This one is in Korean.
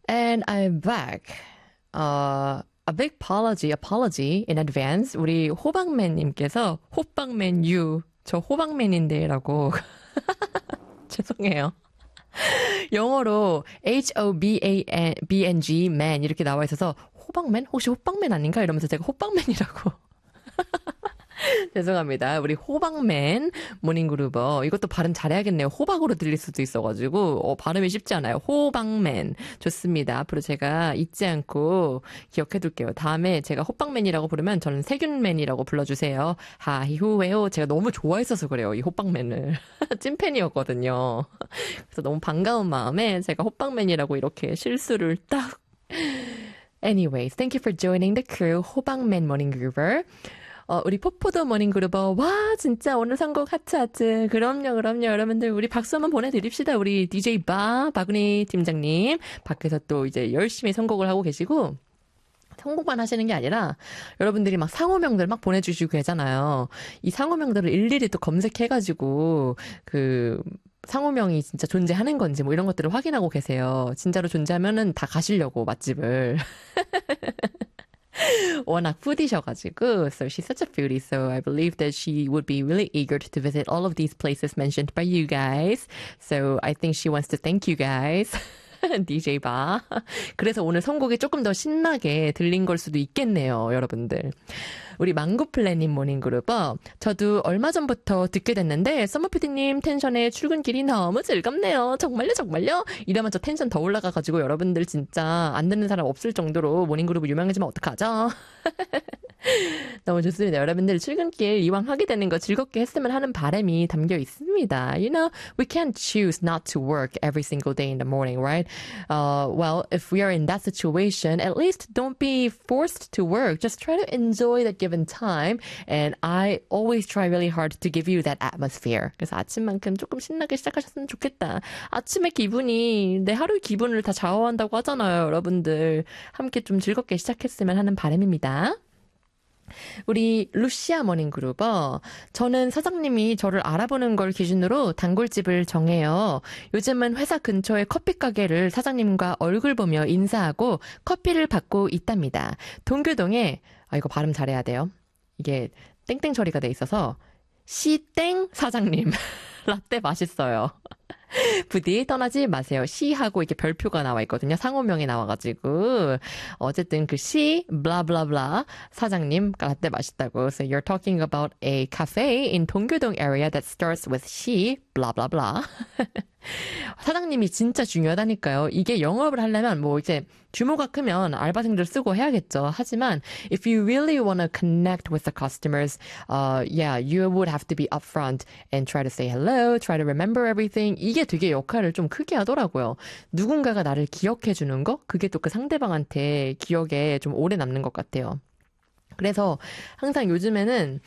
And I'm back. A big apology in advance. 우리 호박맨님께서 호빵맨유 저 호박맨인데라고 죄송해요. 영어로 HOBANG man 이렇게 나와 있어서 호박맨? 혹시 호빵맨 아닌가? 이러면서 제가 호빵맨이라고 죄송합니다. 우리 호박맨 모닝그루버. 이것도 발음 잘해야겠네요. 호박으로 들릴 수도 있어가지고 발음이 쉽지 않아요. 호박맨. 좋습니다. 앞으로 제가 잊지 않고 기억해둘게요. 다음에 제가 호빵맨이라고 부르면 저는 세균맨이라고 불러주세요. 하히후웨호. 제가 너무 좋아했어서 그래요. 이 호빵맨을. 찐팬이었거든요. 그래서 너무 반가운 마음에 제가 호빵맨이라고 이렇게 실수를 딱. Anyways, thank you for joining the crew. 호박맨 모닝그루버. 우리 포포도 모닝그루버. 와, 진짜 오늘 선곡 하트. 그럼요. 여러분들, 우리 박수 한번 보내드립시다. 우리 DJ 바구니 팀장님. 밖에서 또 이제 열심히 선곡을 하고 계시고, 선곡만 하시는 게 아니라, 여러분들이 막 상호명들 막 보내주시고 계잖아요. 이 상호명들을 일일이 또 검색해가지고, 상호명이 진짜 존재하는 건지 뭐 이런 것들을 확인하고 계세요. 진짜로 존재하면은 다 가시려고, 맛집을. 워낙 푸디셔가지고, so she's such a foodie, so I believe that she would be really eager to visit all of these places mentioned by you guys. So I think she wants to thank you guys. DJ 바. 그래서 오늘 선곡이 조금 더 신나게 들린 걸 수도 있겠네요, 여러분들. 우리 망고플래님 모닝그룹어. 저도 얼마 전부터 듣게 됐는데 서머피디님 텐션에 출근길이 너무 즐겁네요. 정말요? 이러면 저 텐션 더 올라가가지고 여러분들 진짜 안 듣는 사람 없을 정도로 모닝그룹 유명해지면 어떡하죠? 너무 좋습니다. 여러분들 출근길 이왕 하게 되는 거 즐겁게 했으면 하는 바람이 담겨 있습니다. You know, we can't choose not to work every single day in the morning, right? Well, if we are in that situation, at least don't be forced to work. Just try to enjoy the given time. And I always try really hard to give you that atmosphere. 그래서 아침만큼 조금 신나게 시작하셨으면 좋겠다. 아침의 기분이 내 하루의 기분을 다 좌우한다고 하잖아요, 여러분들. 함께 좀 즐겁게 시작했으면 하는 바람입니다. 우리 루시아 모닝그룹어. 저는 사장님이 저를 알아보는 걸 기준으로 단골집을 정해요. 요즘은 회사 근처의 커피 가게를 사장님과 얼굴 보며 인사하고 커피를 받고 있답니다. 동교동에 이거 발음 잘해야 돼요. 이게 땡땡 처리가 돼 있어서 시땡 사장님 라떼 맛있어요. 부디 떠나지 마세요. 시하고 이렇게 별표가 나와 있거든요. 상호명이 나와가지고. 어쨌든 그 시, 블라블라블라 사장님 라떼 맛있다고. So you're talking about a cafe in 동교동 area that starts with 시, 블라블라블라. 사장님이 진짜 중요하다니까요. 이게 영업을 하려면 뭐 이제 규모가 크면 알바생들 쓰고 해야겠죠. 하지만 if you really want to connect with the customers, you would have to be upfront and try to say hello, try to remember everything. 이게 되게 역할을 좀 크게 하더라고요. 누군가가 나를 기억해 주는 거? 그게 또 그 상대방한테 기억에 좀 오래 남는 것 같아요. 그래서 항상 요즘에는